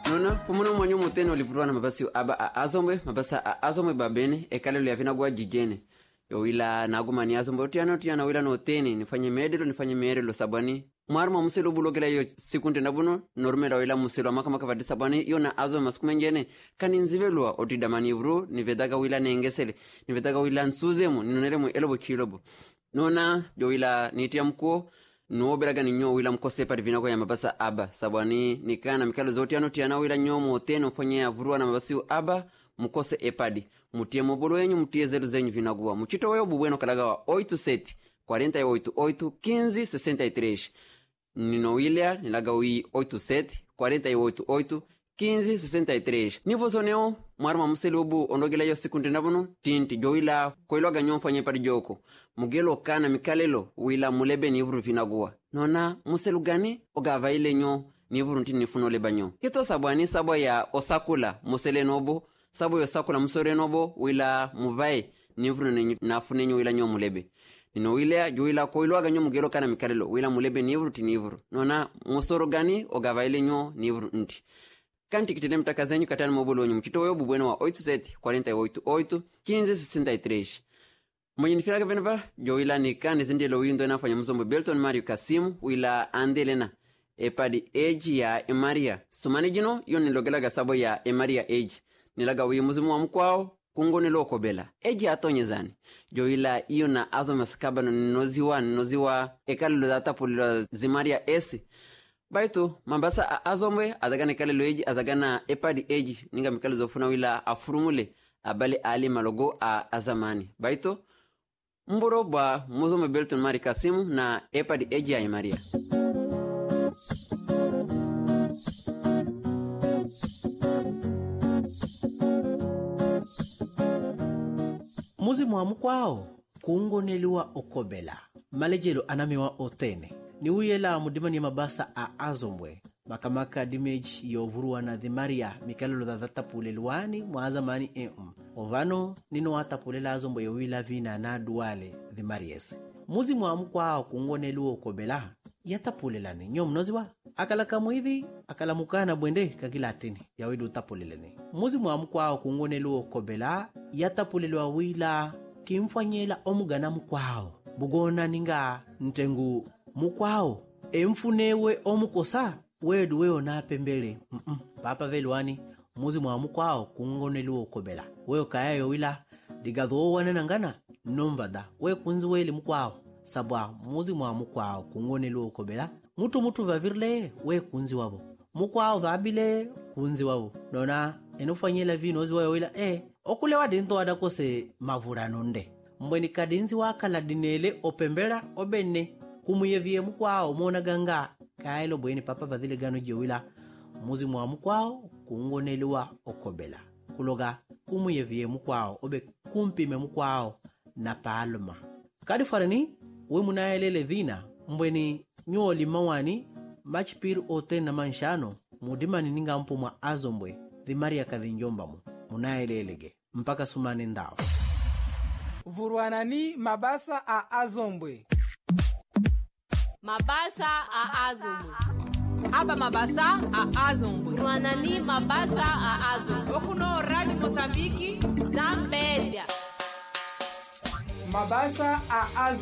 nona pomono mwanyo mutene olivurwa na mabasi aba azombe mabasa azombe babene ekalelo yavina gwa jijene yo wila nagumani azombe tiana wila no tene nifanye medelo sabani mwarma muselo bulogela yo sikunde nabuno normera wila muselo maka vadi sabani yo na azombe masukumenjene kaninzivelwa otidamani vru nivedaga wila nengesele nivedaga wila nsuzemu ninoneremo elobo kilobo nona yo wila nitia mko no beraga ni nyo wila mkosepa divina kwa ya mabasa aba sabani nikana mikalo zote ano tiana wila nyo moteno fanya vurua na mabasi aba mkose epadi mutie mobolo yenyu mutie zelu zenyu vinagua mchito wewe bubweno kalaga wa 8 set 48 15 63 nino wila nilaga wi 8 set 48 15 63 nivo zoneo mwarma mselubu ondogela yo sekunde nabuno tinti joila koiloga nyo fanya padi joko mugelo kana mikalelo wila mulebe ni vuru vinagua nona muselugani ogava ile nyo ni vuru ntini nifuno leba nyo kito sabwani sabwa ya osakula musele nobo sabwa ya osakula musore nobo wila muvae ni vuru nafune nyo wila nyo mulebe nino wila joila koiloga nyo mugelo kana mikalelo wila mulebe ni vuru tini vuru nona musoro gani ogava ile nyo ni vuru nti kanti kitele mtakazenyu katani mobolo nyo mchito wewe bubweno wa 8 set 48 15 63 mwenye nifiraga veneva jo wila nikane zindelo windo nafanya mzombo Belton Mario Kasimu wila andelena epadi age ya Emaria sumani jino yo nilogelaga sabo ya Emaria age nilaga wimuzimu wa mkwao kungo niloko bela age ya atonyezani jo wila iyo na azo maskaba noziwa ekalilo data polilo zimaria esi baitu mambasa azomwe azagana kalilo age azagana epadi age ninga mikalo zofuna wila afurumule abale ali malogo azamani baitu mburo bwa muzome Belton Mario Kasimu na epadi eji ya Maria. Muzi mwamukwao kuungoneliwa okobela malejelo anamiwa otene ni uyela mudimani mabasa azomwe makamaka dimeji yovuruwa na dhimaria mikalelo dhata pulelwani mwazamani ovano nino watapulela azombo yowila vina na duale dhimariesi muzi mwamukwao kuungoneliwa okobela yatapulelani nyo mnoziwa akala kamuivi akala mukana bwende kakilatini yawidu utapulelani muzi mwamukwao kuungoneliwa okobela yatapulelwa wila kimfanyela omugana mukwao bugona ninga ntengu mukwao emfunewe omukosa wedu weo na pembele papa velwani muzi mwamukwao kuungoneliwa okobela weo kayayo wila digadho wananangana nomvada we kunzi weli mukwao sabwa muzi mwamukwao kuungoneliwa okobela mutu vavirle we kunzi wabo mukwao vabile kunzi wabo nona enufanyela vino ozi weo wila okulewa dinto wadakose mavurano nde mbweni kadinzi wakala dinele opembela obenne kumuyevie mukwao mona ganga kailo bweni papa vadhile gano jewila muzi mwamukwao kuungoneliwa okobela kuloga kumuyevie mukwao obe kumpime mukwao na palma kadi farani we munayelele dhina mbweni nyoli mawani machipir ote na manshano mudimani ninga mpo mwa azombwe dhimaria kadhinjombamu munayelelege mpaka sumani ndao Vuruanani mabasa azombwe mabasa azombwe aba mabasa azombwe Vuruanani mabasa azombwe okuno Radio Mozambique Zambezia mabasa azombwe